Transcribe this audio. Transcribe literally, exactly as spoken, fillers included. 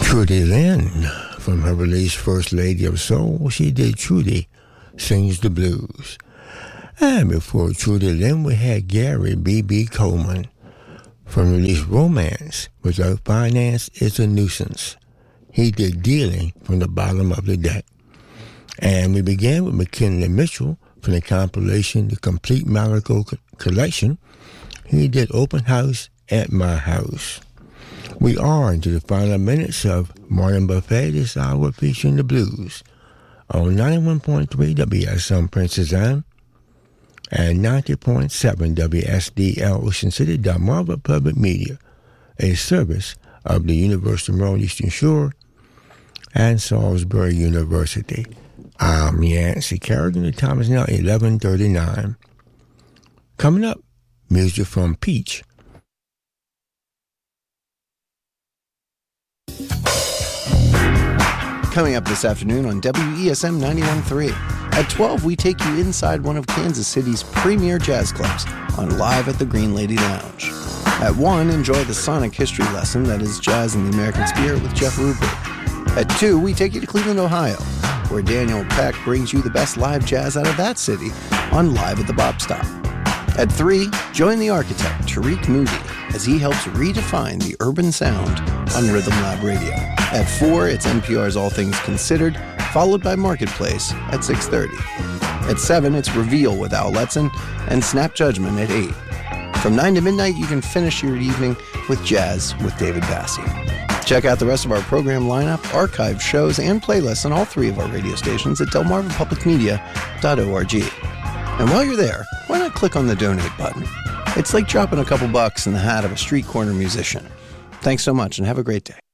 Trudy Lynn, from her release First Lady of Soul, she did Trudy Sings the Blues. And before Trudy Lynn, we had Gary B B. Coleman, from release Romance Without Finance is a Nuisance. He did Dealing from the Bottom of the Deck. And we began with McKinley Mitchell from the compilation The Complete Miracle Collection. He did Open House at My House. We are into the final minutes of Morning Buffet this hour featuring the blues on ninety-one point three W S M Princess Anne and ninety point seven W S D L Ocean City, Delmarva Public Media, a service of the University of Maryland Eastern Shore and Salisbury University. I'm Yancey Kerrigan. The time is now eleven thirty-nine. Coming up, music from Peach. Coming up this afternoon on W E S M ninety-one point three. At twelve, we take you inside one of Kansas City's premier jazz clubs on Live at the Green Lady Lounge. At one, enjoy the sonic history lesson that is Jazz in the American Spirit with Jeff Rupert. At two, we take you to Cleveland, Ohio, where Daniel Peck brings you the best live jazz out of that city on Live at the Bop Stop. At three, join the architect, Tariq Moody, as he helps redefine the urban sound on Rhythm Lab Radio. At four, it's N P R's All Things Considered, followed by Marketplace at six thirty. At seven, it's Reveal with Al Letson and Snap Judgment at eight. From nine to midnight, you can finish your evening with Jazz with David Bassi. Check out the rest of our program lineup, archived shows, and playlists on all three of our radio stations at delmarva public media dot org. And while you're there, why not click on the donate button? It's like dropping a couple bucks in the hat of a street corner musician. Thanks so much and have a great day.